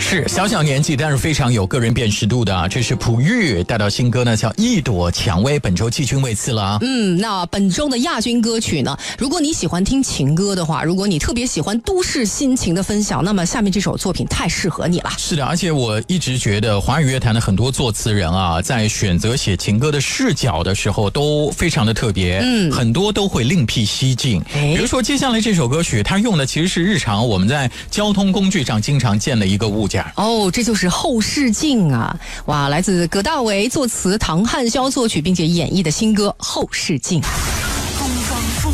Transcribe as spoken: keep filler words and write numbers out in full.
是小小年纪，但是非常有个人辨识度的啊。这是朴玉带到新歌呢，叫《一朵蔷薇》，本周季军位次了啊。 嗯，那本周的亚军歌曲呢？如果你喜欢听情歌的话，如果你特别喜欢都市心情的分享，那么下面这首作品太适合你了。 是的，而且我一直觉得华语乐坛的很多作词人啊，在选择写情歌的视角的时候都非常的特别，嗯，很多都会另辟蹊径。比如说接下来这首歌曲，它用的其实是日常我们在交通工具上经常见的一个物件。 哦，这就是后视镜啊！哇，来自葛大为作词，唐汉霄作曲，并且演绎的新歌《后视镜》。